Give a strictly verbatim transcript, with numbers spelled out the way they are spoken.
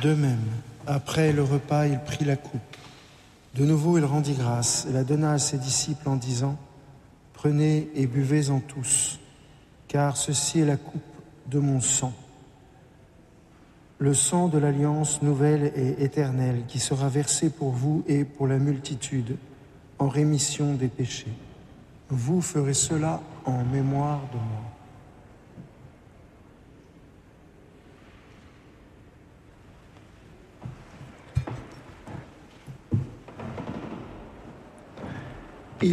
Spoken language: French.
De même, après le repas, il prit la coupe. De nouveau, il rendit grâce et la donna à ses disciples en disant « Prenez et buvez-en tous, car ceci est la coupe de mon sang. Le sang de l'alliance nouvelle et éternelle qui sera versé pour vous et pour la multitude en rémission des péchés. Vous ferez cela en mémoire de moi. »